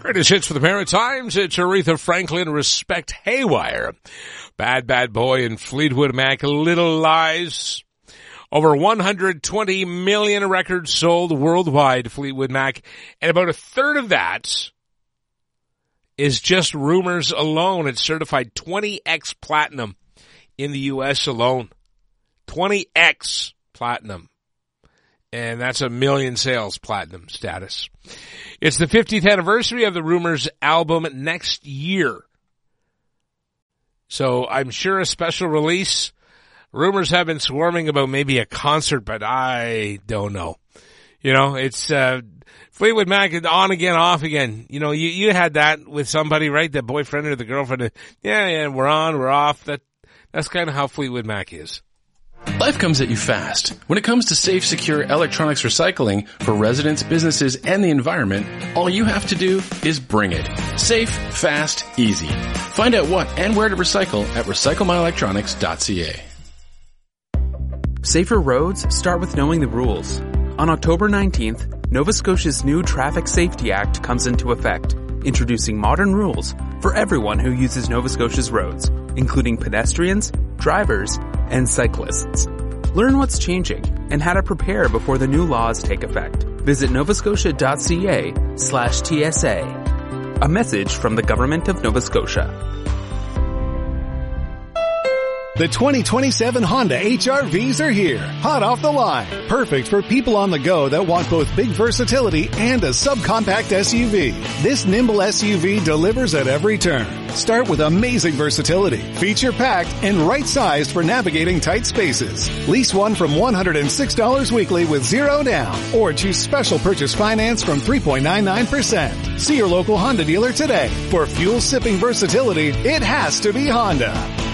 Greatest hits for the Maritimes. It's Aretha Franklin, Respect Haywire. Bad Boy and Fleetwood Mac, Little Lies. Over 120 million records sold worldwide, Fleetwood Mac. And about a third of that is just Rumors alone. It's certified 20X platinum in the U.S. alone. 20X platinum. And that's a million sales platinum status. It's the 50th anniversary of the Rumors album next year. So I'm sure a special release. Rumors have been swarming about maybe a concert, but I don't know. You know, it's Fleetwood Mac on again, off again. You know, you had that with somebody, right? The boyfriend or the girlfriend. Yeah, we're on, we're off. That's kind of how Fleetwood Mac is. Life comes at you fast. When it comes to safe, secure electronics recycling for residents, businesses, and the environment, all you have to do is bring it. Safe, fast, easy. Find out what and where to recycle at recyclemyelectronics.ca. Safer roads start with knowing the rules. On October 19th, Nova Scotia's new Traffic Safety Act comes into effect, introducing modern rules for everyone who uses Nova Scotia's roads, including pedestrians, drivers, and cyclists. Learn what's changing and how to prepare before the new laws take effect. Visit novascotia.ca/TSA. A message from the Government of Nova Scotia. The 2027 Honda HR-Vs are here, hot off the line. Perfect for people on the go that want both big versatility and a subcompact SUV. This nimble SUV delivers at every turn. Start with amazing versatility, feature-packed, and right-sized for navigating tight spaces. Lease one from $106 weekly with zero down, or choose special purchase finance from 3.99%. See your local Honda dealer today. For fuel-sipping versatility, it has to be Honda.